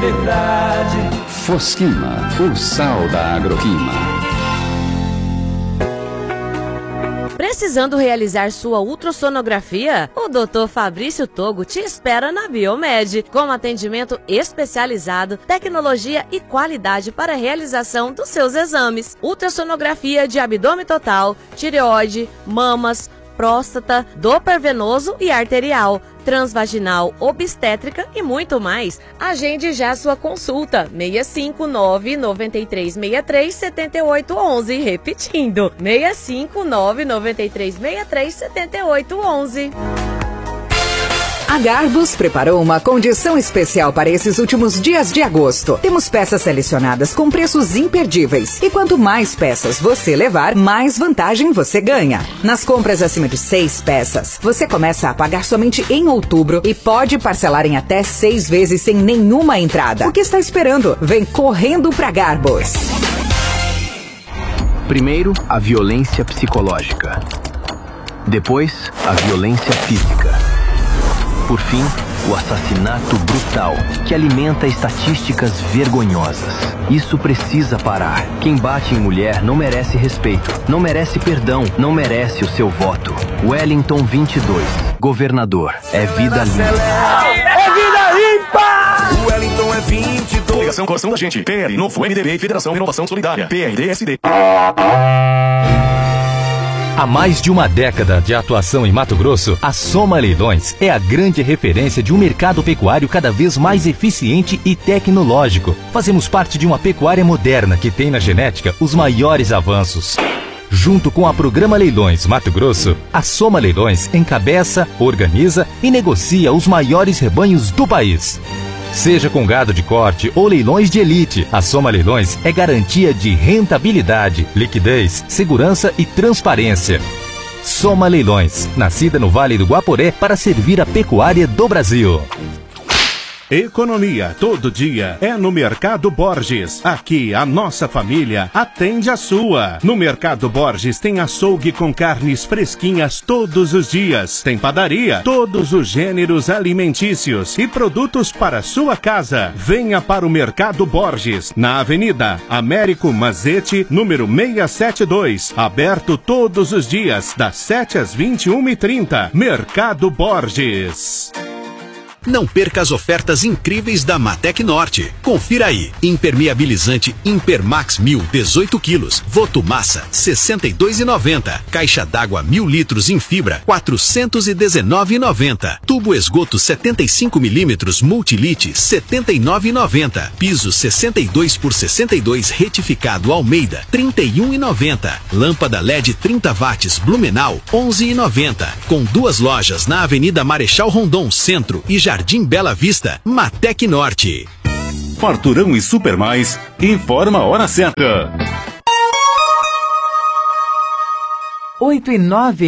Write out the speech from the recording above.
verdade. Fosquima, o sal da agroquima. Precisando realizar sua ultrassonografia? O Dr. Fabrício Togo te espera na Biomed, com atendimento especializado, tecnologia e qualidade para a realização dos seus exames. Ultrassonografia de abdômen total, tireoide, mamas, próstata, Doppler venoso e arterial, transvaginal, obstétrica e muito mais. Agende já sua consulta, 659-9363-7811, repetindo, 659-9363-7811. A Garbus preparou uma condição especial para esses últimos dias de agosto. Temos peças selecionadas com preços imperdíveis. E quanto mais peças você levar, mais vantagem você ganha. Nas compras acima de 6 peças, você começa a pagar somente em outubro e pode parcelar em até 6 vezes sem nenhuma entrada. O que está esperando? Vem correndo pra Garbus. Primeiro, a violência psicológica. Depois, a violência física. Por fim, o assassinato brutal, que alimenta estatísticas vergonhosas. Isso precisa parar. Quem bate em mulher não merece respeito, não merece perdão, não merece o seu voto. Wellington 22, governador, é vida limpa. É vida limpa! O Wellington é 22. Coligação Coração da Gente, PL, Novo, MDB e Federação Renovação Solidária, PRD-SD. Há mais de uma década de atuação em Mato Grosso, a Soma Leilões é a grande referência de um mercado pecuário cada vez mais eficiente e tecnológico. Fazemos parte de uma pecuária moderna que tem na genética os maiores avanços. Junto com a Programa Leilões Mato Grosso, a Soma Leilões encabeça, organiza e negocia os maiores rebanhos do país. Seja com gado de corte ou leilões de elite, a Soma Leilões é garantia de rentabilidade, liquidez, segurança e transparência. Soma Leilões, nascida no Vale do Guaporé para servir a pecuária do Brasil. Economia todo dia é no Mercado Borges. Aqui a nossa família atende a sua. No Mercado Borges tem açougue com carnes fresquinhas todos os dias. Tem padaria, todos os gêneros alimentícios e produtos para sua casa. Venha para o Mercado Borges, na Avenida Américo Mazzetti, número 672. Aberto todos os dias, das 7 às 21h30. Mercado Borges. Não perca as ofertas incríveis da Matec Norte. Confira aí. Impermeabilizante Impermax 1000, 18 quilos. Votomassa, R$ 62,90. Caixa d'água 1000 litros em fibra, R$ 419,90. Tubo esgoto 75 milímetros Multilite, R$ 79,90. Piso 62 por 62 retificado Almeida, R$ 31,90. Lâmpada LED 30 watts Blumenau, R$ 11,90. Com 2 lojas na Avenida Marechal Rondon, Centro e Jardim Bela Vista, Matec Norte. Farturão e Supermais informa a hora certa. 8h09.